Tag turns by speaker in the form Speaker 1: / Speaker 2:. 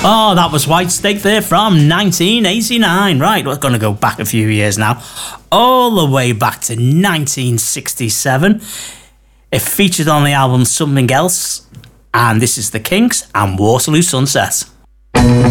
Speaker 1: Oh, that was White Snake there from 1989. Right, we're going to go back a few years now. All the way back to 1967. It featured on the album Something Else. And this is The Kinks and Waterloo Sunset.